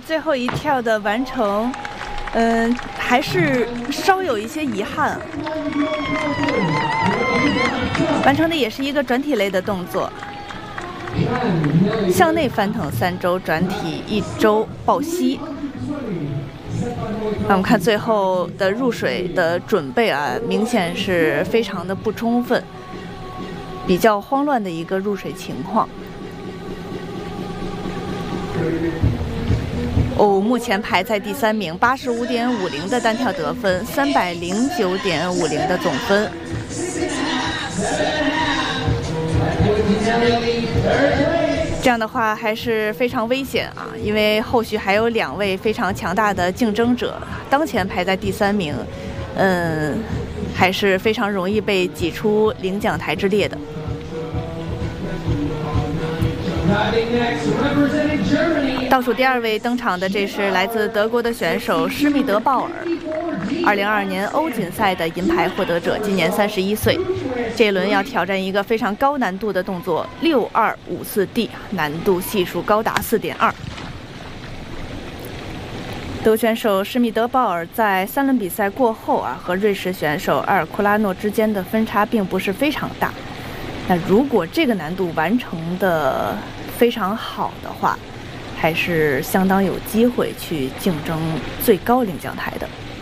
最后一跳的完成，还是稍有一些遗憾。完成的也是一个转体类的动作，向内翻腾3周，转体1周抱膝。那我们看最后的入水的准备啊，明显是非常的不充分，比较慌乱的一个入水情况。目前排在第3名，85.50的单跳得分，309.50的总分。这样的话还是非常危险啊，因为后续还有2位非常强大的竞争者，当前排在第3名，还是非常容易被挤出领奖台之列的。倒数第2位登场的，这是来自德国的选手施密德鲍尔，2022年欧锦赛的银牌获得者，今年31岁。这一轮要挑战一个非常高难度的动作6254D， 难度系数高达4.2。德国选手施密德鲍尔在3轮比赛过后啊，和瑞士选手埃尔库拉诺之间的分差并不是非常大。那如果这个难度完成的非常好的话，还是相当有机会去竞争最高领奖台的。